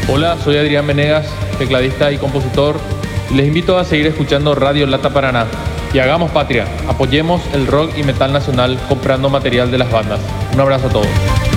Hola, soy Adrián Venegas, tecladista y compositor, y les invito a seguir escuchando Radio Lata Paraná. Y hagamos patria, apoyemos el rock y metal nacional comprando material de las bandas. Un abrazo a todos.